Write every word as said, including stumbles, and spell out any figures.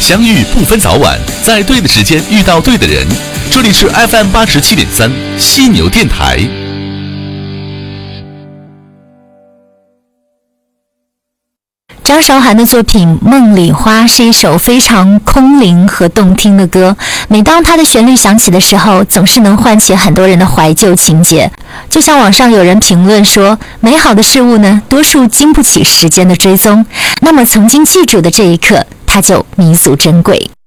相遇不分早晚，在对的时间遇到对的人。这里是 F M 八十七点三犀牛电台。 张韶涵的作品《梦里花》是一首非常空灵和动听的歌，每当它的旋律响起的时候，总是能唤起很多人的怀旧情节。就像网上有人评论说，美好的事物呢，多数经不起时间的追踪，那么曾经记住的这一刻，它就弥足珍贵。